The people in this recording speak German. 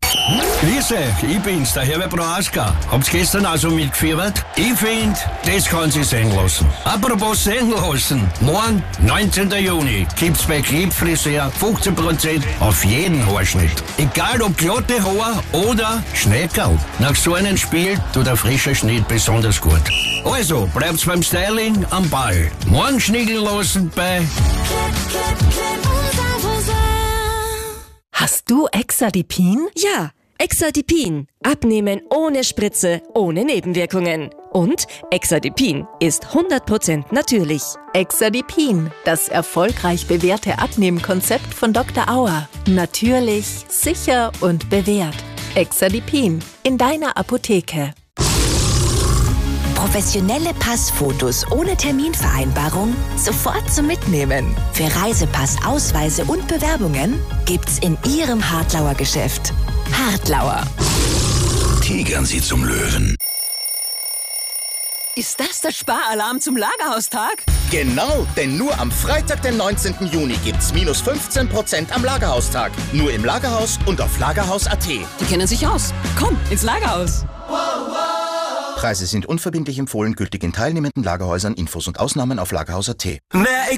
Grüße, ich bin's, der Herbert Prohaska. Habt's gestern also mitgefiebert? Ich find, das kann sich sehen lassen. Apropos sehen lassen. Morgen, 19. Juni, gibt's bei Clipfriseur 15% auf jeden Haarschnitt. Egal ob glatte Haare oder Schneckerl. Nach so einem Spiel tut der frische Schnitt besonders gut. Also, bleibt's beim Styling am Ball. Morgen schnickeln lassen bei... Hast du Exadipin? Ja, Exadipin. Abnehmen ohne Spritze, ohne Nebenwirkungen. Und Exadipin ist 100% natürlich. Exadipin, das erfolgreich bewährte Abnehmkonzept von Dr. Auer. Natürlich, sicher und bewährt. Exadipin in deiner Apotheke. Professionelle Passfotos ohne Terminvereinbarung sofort zum Mitnehmen. Für Reisepass, Ausweise und Bewerbungen gibt's in Ihrem Hartlauer Geschäft. Hartlauer. Tigern Sie zum Löwen. Ist das der Sparalarm zum Lagerhaustag? Genau, denn nur am Freitag, den 19. Juni gibt's minus 15% am Lagerhaustag. Nur im Lagerhaus und auf Lagerhaus.at. Die kennen sich aus. Komm, ins Lagerhaus. Preise sind unverbindlich empfohlen, gültig in teilnehmenden Lagerhäusern. Infos und Ausnahmen auf Lagerhaus.at. Wer